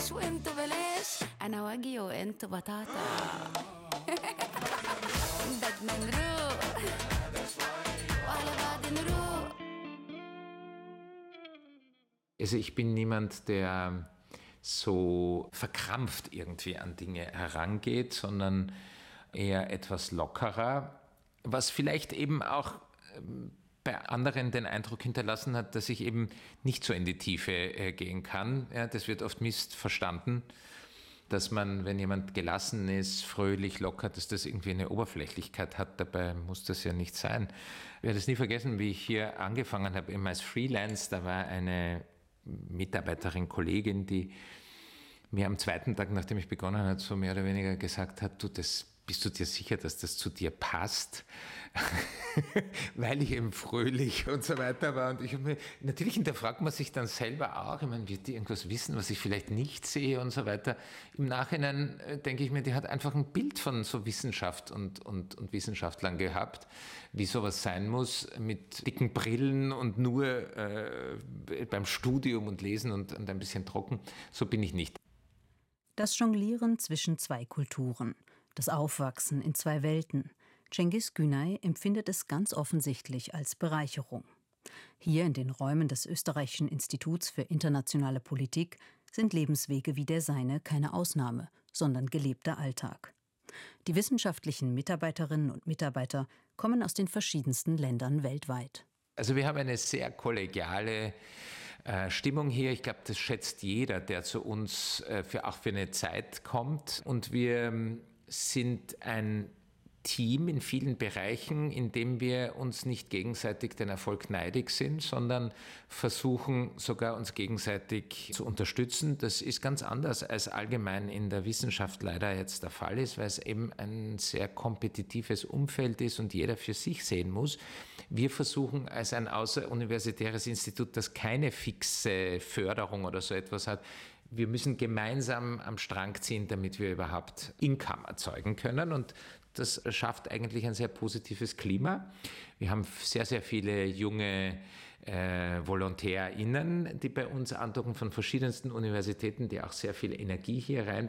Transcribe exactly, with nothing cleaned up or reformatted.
عيش وانتو بلاش انا واجي وانتو بطاطا بدنا نروح وعلى بعض نروح. Also ich bin niemand, der so verkrampft irgendwie an Dinge herangeht, sondern eher etwas lockerer, was vielleicht eben auch bei anderen den Eindruck hinterlassen hat, dass ich eben nicht so in die Tiefe äh, gehen kann. Ja, das wird oft missverstanden, dass man, wenn jemand gelassen ist, fröhlich, locker, dass das irgendwie eine Oberflächlichkeit hat. Dabei muss das ja nicht sein. Ich werde es nie vergessen, wie ich hier angefangen habe, eben als Freelance. Da war eine Mitarbeiterin, Kollegin, die mir am zweiten Tag, nachdem ich begonnen habe, so mehr oder weniger gesagt hat, du, das, bist du dir sicher, dass das zu dir passt? Weil ich eben fröhlich und so weiter war. Und ich habe mir, natürlich hinterfragt man sich dann selber auch, ich meine, wird die irgendwas wissen, was ich vielleicht nicht sehe und so weiter. Im Nachhinein denke ich mir, die hat einfach ein Bild von so Wissenschaft und, und, und Wissenschaftlern gehabt, wie sowas sein muss, mit dicken Brillen und nur äh, beim Studium und Lesen und, und ein bisschen trocken. So bin ich nicht. Das Jonglieren zwischen zwei Kulturen, das Aufwachsen in zwei Welten. Cengiz Günay empfindet es ganz offensichtlich als Bereicherung. Hier in den Räumen des Österreichischen Instituts für internationale Politik sind Lebenswege wie der seine keine Ausnahme, sondern gelebter Alltag. Die wissenschaftlichen Mitarbeiterinnen und Mitarbeiter kommen aus den verschiedensten Ländern weltweit. Also wir haben eine sehr kollegiale äh, Stimmung hier. Ich glaube, das schätzt jeder, der zu uns äh, für, auch für eine Zeit kommt. Und wir ähm, sind ein Team in vielen Bereichen, in dem wir uns nicht gegenseitig den Erfolg neidig sind, sondern versuchen sogar uns gegenseitig zu unterstützen. Das ist ganz anders, als allgemein in der Wissenschaft leider jetzt der Fall ist, weil es eben ein sehr kompetitives Umfeld ist und jeder für sich sehen muss. Wir versuchen als ein außeruniversitäres Institut, das keine fixe Förderung oder so etwas hat, wir müssen gemeinsam am Strang ziehen, damit wir überhaupt Income erzeugen können. Und das schafft eigentlich ein sehr positives Klima. Wir haben sehr, sehr viele junge äh, VolontärInnen, die bei uns andocken von verschiedensten Universitäten, die auch sehr viel Energie hier rein